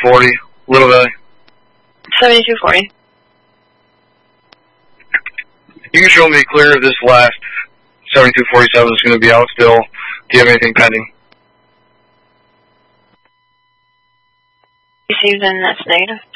7240, Little Valley. 7240. You can show me clear this last 7247 is going to be out still. Do you have anything pending? Received, and that's negative.